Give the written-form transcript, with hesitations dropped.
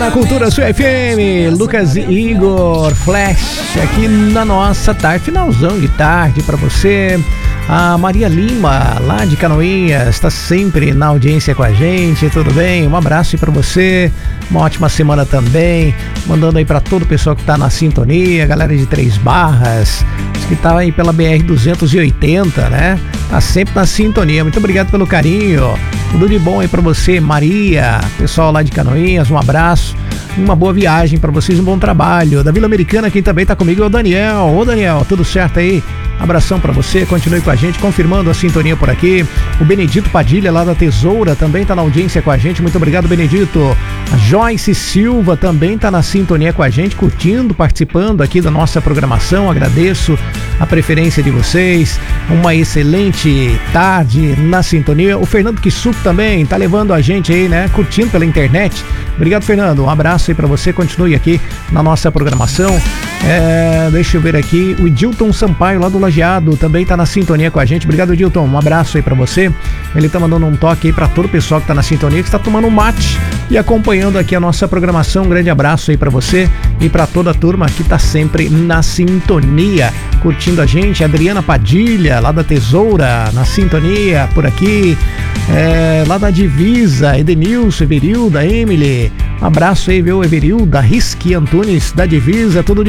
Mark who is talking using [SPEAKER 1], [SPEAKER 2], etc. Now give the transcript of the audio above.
[SPEAKER 1] na Cultura Sul FM, Lucas e Igor, Flash, aqui na nossa tarde, finalzão de tarde pra você. A Maria Lima, lá de Canoinhas, está sempre na audiência com a gente, tudo bem? Um abraço aí pra você, uma ótima semana também, mandando aí pra todo o pessoal que tá na sintonia, galera de Três Barras, que tá aí pela BR-280, né? Tá sempre na sintonia, muito obrigado pelo carinho, tudo de bom aí pra você, Maria, pessoal lá de Canoinhas, um abraço, uma boa viagem pra vocês, um bom trabalho. Da Vila Americana, quem também tá comigo é o Daniel. Ô Daniel, tudo certo aí? Abração pra você, continue com a gente, confirmando a sintonia por aqui. O Benedito Padilha, lá da Tesoura, também tá na audiência com a gente, muito obrigado, Benedito. A Joyce Silva também tá na sintonia com a gente, curtindo, participando aqui da nossa programação, agradeço a preferência de vocês, uma excelente tarde na sintonia. O Fernando Kisuko também tá levando a gente aí, né, curtindo pela internet. Obrigado, Fernando, um abraço aí pra você, continue aqui na nossa programação. Deixa eu ver aqui, o Edilton Sampaio, lá do Lajeado, também tá na sintonia com a gente. Obrigado, Edilton, um abraço aí pra você. Ele tá mandando um toque aí pra todo o pessoal que tá na sintonia, que está tomando um mate e acompanhando aqui a nossa programação. Um grande abraço aí pra você e pra toda a turma que tá sempre na sintonia, curtindo a gente. Adriana Padilha, lá da Tesoura, na sintonia por aqui. Lá da Divisa, Edenilson, Everilda, Emily, um abraço aí, viu, Everilda, Risque Antunes da Divisa, tudo de